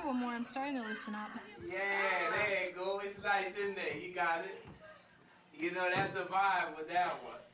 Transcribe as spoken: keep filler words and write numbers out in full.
one more. I'm starting to loosen up. Yeah, there you go. It's nice in there. You got it. You know, that's a vibe with that one.